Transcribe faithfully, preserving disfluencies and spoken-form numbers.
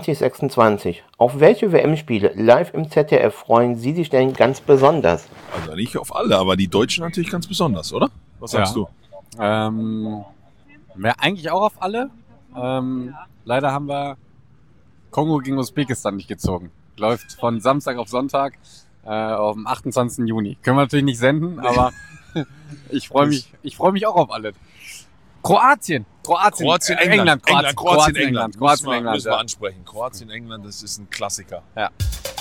zwanzig sechsundzwanzig. Auf welche W M-Spiele live im Z D F freuen Sie sich denn ganz besonders? Also nicht auf alle, aber die Deutschen natürlich ganz besonders, oder? Was sagst Ja. du? Ähm, mehr eigentlich auch auf alle. Ähm, leider haben wir Kongo gegen Usbekistan nicht gezogen. Läuft von Samstag auf Sonntag äh, auf dem achtundzwanzigsten Juni. Können wir natürlich nicht senden, aber ich freue mich, ich freue mich auch auf alle. Kroatien, Kroatien, Kroatien, äh, England. England, England, Kroatien, England. Kroatien, Müssen wir, England, müssen wir ja. ansprechen. Kroatien, England, das ist ein Klassiker. Ja.